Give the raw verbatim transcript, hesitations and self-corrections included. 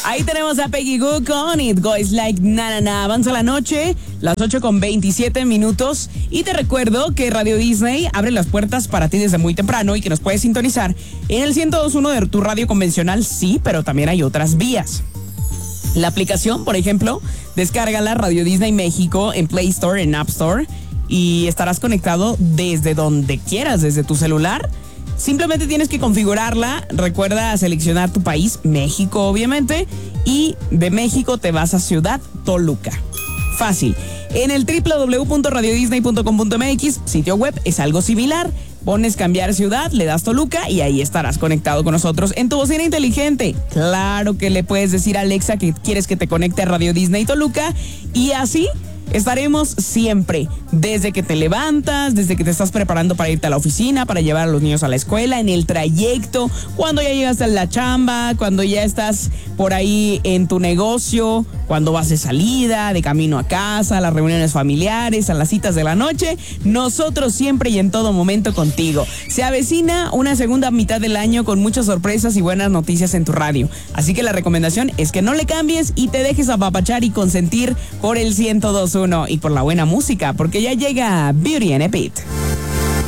Ahí tenemos a Peggy Gou con It Goes Like Na Na Na. Avanza la noche, las ocho con veintisiete minutos. Y te recuerdo que Radio Disney abre las puertas para ti desde muy temprano y que nos puedes sintonizar en el ciento dos punto uno de tu radio convencional, sí, pero también hay otras vías. La aplicación, por ejemplo, descárgala, Radio Disney México, en Play Store, en App Store, y estarás conectado desde donde quieras, desde tu celular. Simplemente tienes que configurarla. Recuerda seleccionar tu país, México obviamente, y de México te vas a Ciudad Toluca. Fácil. En el doble u doble u doble u punto radio disney punto com punto m x, sitio web, es algo similar. Pones cambiar ciudad, le das Toluca y ahí estarás conectado con nosotros en tu bocina inteligente. Claro que le puedes decir a Alexa que quieres que te conecte a Radio Disney Toluca y así estaremos siempre, desde que te levantas, desde que te estás preparando para irte a la oficina, para llevar a los niños a la escuela, en el trayecto, cuando ya llegas a la chamba, cuando ya estás por ahí en tu negocio, cuando vas de salida, de camino a casa, a las reuniones familiares, a las citas de la noche, nosotros siempre y en todo momento contigo. Se avecina una segunda mitad del año con muchas sorpresas y buenas noticias en tu radio. Así que la recomendación es que no le cambies y te dejes apapachar y consentir por el ciento dos punto uno y por la buena música, porque ya llega Beauty and a Beat.